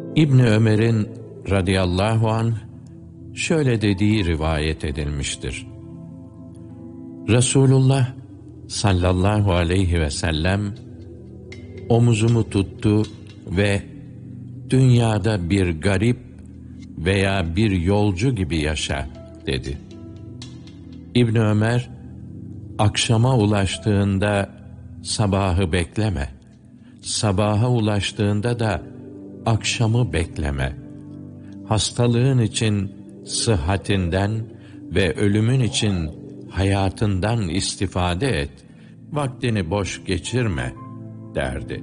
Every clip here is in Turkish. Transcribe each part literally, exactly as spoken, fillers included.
İbni Ömer'in radıyallahu anh şöyle dediği rivayet edilmiştir. Resulullah sallallahu aleyhi ve sellem omuzumu tuttu ve dünyada bir garip veya bir yolcu gibi yaşa dedi. İbni Ömer, akşama ulaştığında sabahı bekleme, sabaha ulaştığında da akşamı bekleme. Hastalığın için sıhhatinden ve ölümün için hayatından istifade et, vaktini boş geçirme derdi.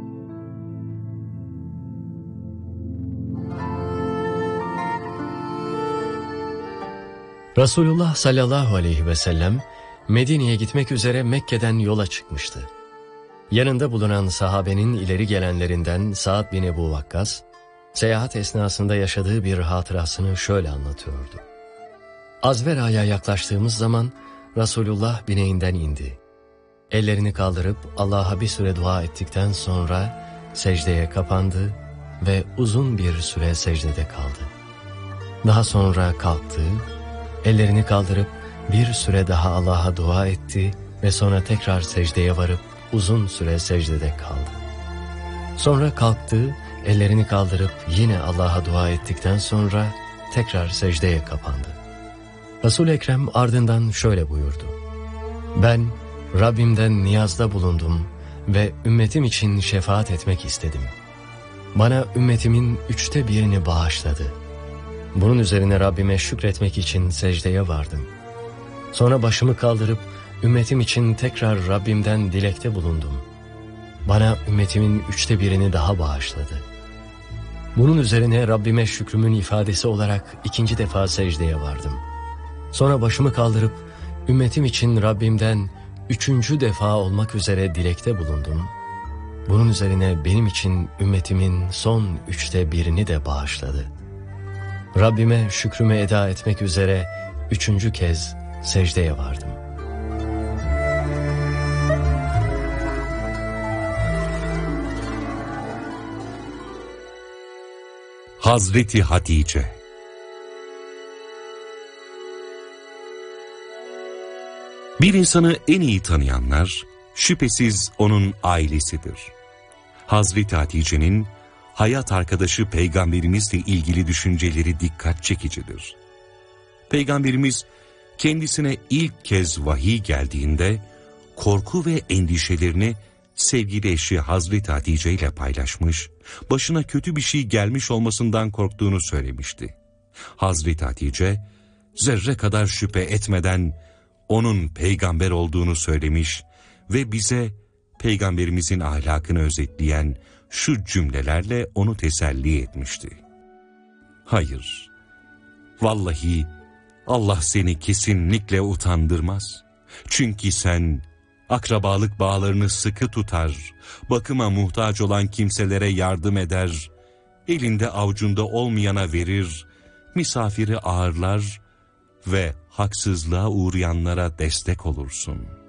Resulullah sallallahu aleyhi ve sellem Medine'ye gitmek üzere Mekke'den yola çıkmıştı. Yanında bulunan sahabenin ileri gelenlerinden Sa'd bin Ebu Vakkas, seyahat esnasında yaşadığı bir hatırasını şöyle anlatıyordu. Azvera'ya yaklaştığımız zaman Resulullah bineğinden indi. Ellerini kaldırıp Allah'a bir süre dua ettikten sonra secdeye kapandı ve uzun bir süre secdede kaldı. Daha sonra kalktı, ellerini kaldırıp bir süre daha Allah'a dua etti ve sonra tekrar secdeye varıp uzun süre secdede kaldı. Sonra kalktı, ellerini kaldırıp yine Allah'a dua ettikten sonra tekrar secdeye kapandı. Resul-i Ekrem ardından şöyle buyurdu. Ben Rabbimden niyazda bulundum ve ümmetim için şefaat etmek istedim. Bana ümmetimin üçte birini bağışladı. Bunun üzerine Rabbime şükretmek için secdeye vardım. Sonra başımı kaldırıp ümmetim için tekrar Rabbimden dilekte bulundum. Bana ümmetimin üçte birini daha bağışladı. Bunun üzerine Rabbime şükrümün ifadesi olarak ikinci defa secdeye vardım. Sonra başımı kaldırıp ümmetim için Rabbimden üçüncü defa olmak üzere dilekte bulundum. Bunun üzerine benim için ümmetimin son üçte birini de bağışladı. Rabbime şükrümü eda etmek üzere üçüncü kez secdeye vardım. Hazreti Hatice. Bir insanı en iyi tanıyanlar şüphesiz onun ailesidir. Hazreti Hatice'nin hayat arkadaşı Peygamberimizle ilgili düşünceleri dikkat çekicidir. Peygamberimiz kendisine ilk kez vahiy geldiğinde korku ve endişelerini sevgili eşi Hazreti Hatice ile paylaşmış, başına kötü bir şey gelmiş olmasından korktuğunu söylemişti. Hazreti Hatice zerre kadar şüphe etmeden onun peygamber olduğunu söylemiş ve bize Peygamberimizin ahlakını özetleyen şu cümlelerle onu teselli etmişti. Hayır, vallahi Allah seni kesinlikle utandırmaz. Çünkü sen akrabalık bağlarını sıkı tutar, bakıma muhtaç olan kimselere yardım eder, elinde avucunda olmayana verir, misafiri ağırlar ve haksızlığa uğrayanlara destek olursun.